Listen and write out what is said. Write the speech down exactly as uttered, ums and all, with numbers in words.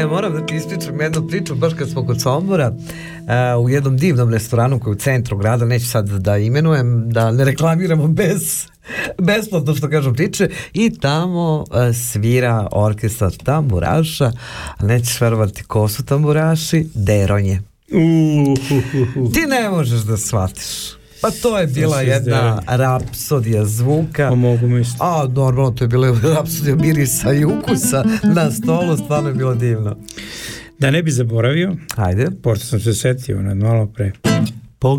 Moram da ti ispričam jednu priču, baš kad smo kod Sombora, uh, u jednom divnom restoranu koji je u centru grada, neću sad da imenujem, da ne reklamiramo bez, besplatno što kažu priče, i tamo uh, svira orkestar tamburaša, a nećeš verovati ko su tamburaši, Deronje. Uh. Ti ne možeš da shvatiš. Pa to je bila jedna rapsodija zvuka. Pa mogu misliti. A normalno, to je bila rapsodija mirisa i ukusa na stolu, stvarno je bilo divno. Da ne bi zaboravio, ajde, pošto sam se setio nad malo pre,